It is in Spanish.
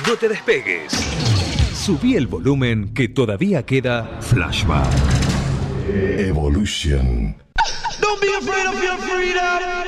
No te despegues. Subí el volumen que todavía queda Flashback. Evolution. Don't be afraid of your freedom.